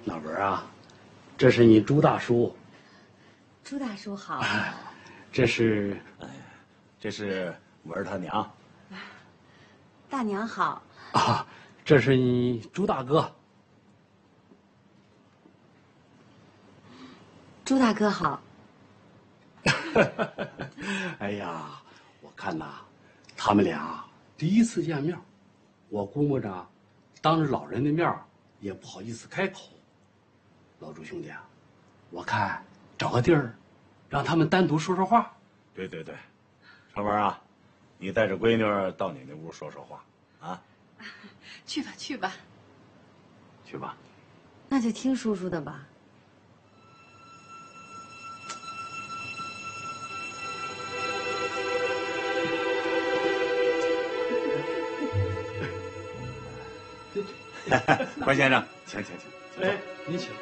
老文啊，这是你朱大叔。 朱大叔好。 这是， 这是文他娘。 大娘好。 啊，这是你朱大哥。 朱大哥好。 哎呀，我看呐，他们俩第一次见面，我估摸着，当着老人的面也不好意思开口。老朱兄弟啊，我看找个地儿，让他们单独说说话。 对，成文啊，你带着闺女到你那屋说说话啊。 去吧，去吧。 去吧。 那就听叔叔的吧。 关先生，请。 哎，您请。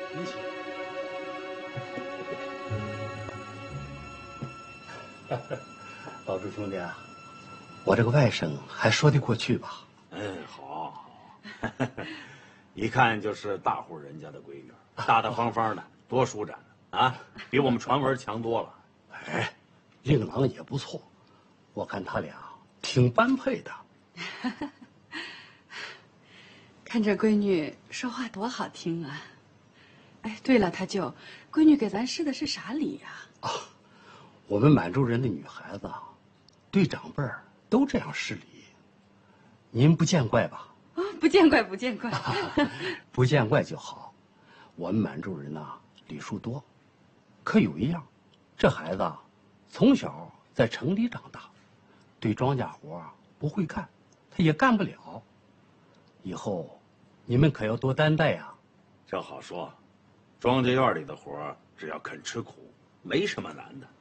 老朱兄弟啊，我这个外甥还说得过去吧？ 好，一看就是大户人家的闺女，大大方方的，多舒展啊，比我们传闻强多了。 哎，令郎也不错，我看他俩挺般配的。 看这闺女说话多好听啊！哎，对了，他舅，闺女给咱施的是啥礼呀？ 我们满洲人的女孩子啊，对长辈儿都这样施礼，您不见怪吧？ 不见怪。 不见怪就好。我们满洲人呐，礼数多，可有一样，这孩子从小在城里长大，对庄稼活不会干，他也干不了。以后你们可要多担待呀。 这好说，庄稼院里的活只要肯吃苦，没什么难的。